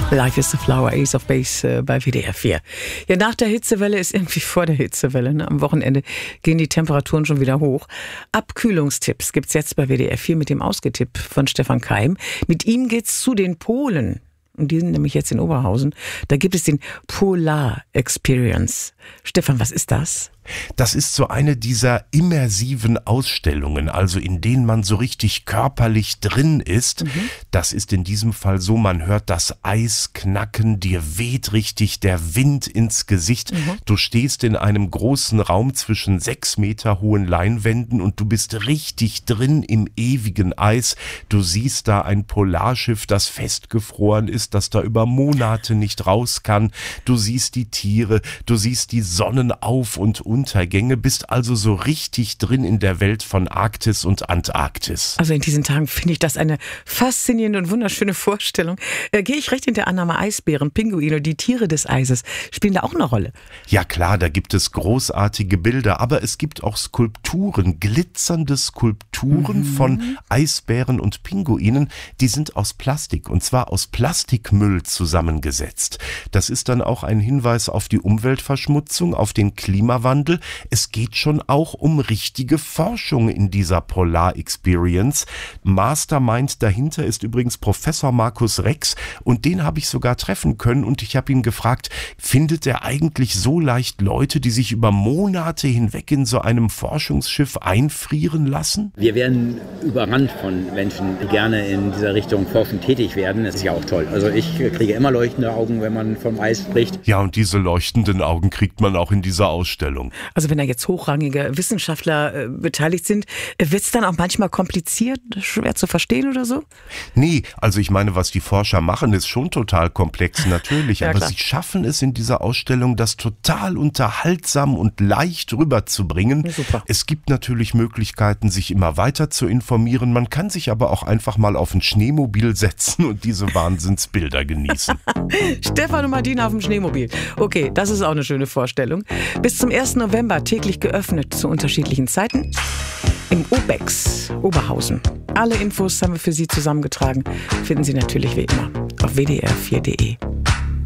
Life is the Flower, Ace of Base bei WDR 4. Ja, nach der Hitzewelle ist irgendwie vor der Hitzewelle. Ne? Am Wochenende gehen die Temperaturen schon wieder hoch. Abkühlungstipps gibt's jetzt bei WDR 4 mit dem Ausgetipp von Stefan Keim. Mit ihm geht's zu den Polen. Und die sind nämlich jetzt in Oberhausen. Da gibt es den Polar Experience. Stefan, was ist das? Das ist so eine dieser immersiven Ausstellungen, also in denen man so richtig körperlich drin ist. Das ist in diesem Fall so, man hört das Eis knacken, dir weht richtig der Wind ins Gesicht. Du stehst in einem großen Raum zwischen 6 Meter hohen Leinwänden und du bist richtig drin im ewigen Eis. Du siehst da ein Polarschiff, das festgefroren ist, das da über Monate nicht raus kann. Du siehst die Tiere, du siehst die Sonnenauf- und Untergänge, bist also so richtig drin in der Welt von Arktis und Antarktis. Also in diesen Tagen finde ich das eine faszinierende und wunderschöne Vorstellung. Gehe ich recht in der Annahme, Eisbären, Pinguine, die Tiere des Eises spielen da auch eine Rolle? Ja klar, da gibt es großartige Bilder, aber es gibt auch Skulpturen, glitzernde Skulpturen von Eisbären und Pinguinen, die sind aus Plastik und zwar aus Plastikmüll zusammengesetzt. Das ist dann auch ein Hinweis auf die Umweltverschmutzung, auf den Klimawandel. Es geht schon auch um richtige Forschung in dieser Polar Experience. Mastermind dahinter ist übrigens Professor Markus Rex und den habe ich sogar treffen können und ich habe ihn gefragt, findet er eigentlich so leicht Leute, die sich über Monate hinweg in so einem Forschungsschiff einfrieren lassen? Wir werden überrannt von Menschen, die gerne in dieser Richtung forschend tätig werden. Das ist ja auch toll. Also ich kriege immer leuchtende Augen, wenn man vom Eis spricht. Ja, und diese leuchtenden Augen kriegt man auch in dieser Ausstellung. Also wenn da jetzt hochrangige Wissenschaftler beteiligt sind, wird es dann auch manchmal kompliziert, schwer zu verstehen oder so? Nee, also ich meine, was die Forscher machen, ist schon total komplex, natürlich. Ja, aber klar. sie schaffen es in dieser Ausstellung, das total unterhaltsam und leicht rüberzubringen. Ja, super. Es gibt natürlich Möglichkeiten, sich immer weiter zu informieren. Man kann sich aber auch einfach mal auf ein Schneemobil setzen und diese Wahnsinnsbilder genießen. Stefan und Martina auf dem Schneemobil. Okay, das ist auch eine schöne Vorstellung. Bis zum 1. November täglich geöffnet zu unterschiedlichen Zeiten im Obex Oberhausen. Alle Infos haben wir für Sie zusammengetragen. Finden Sie natürlich wie immer auf wdr4.de.